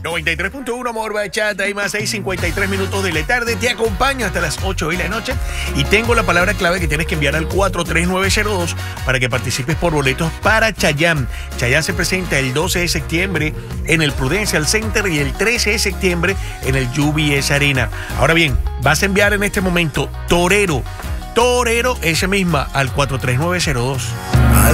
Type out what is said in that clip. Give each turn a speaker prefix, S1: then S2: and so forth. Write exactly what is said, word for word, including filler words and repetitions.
S1: noventa y tres punto uno Amor Bachata y más seis cincuenta y tres minutos de la tarde. Te acompaño hasta las ocho de la noche y tengo la palabra clave que tienes que enviar al cuatro tres nueve cero dos para que participes por boletos para Chayanne. Chayanne se presenta el doce de septiembre en el Prudential Center y el trece de septiembre en el U B S Arena. Ahora bien, vas a enviar en este momento Torero, Torero, esa misma, al cuatro tres nueve cero dos.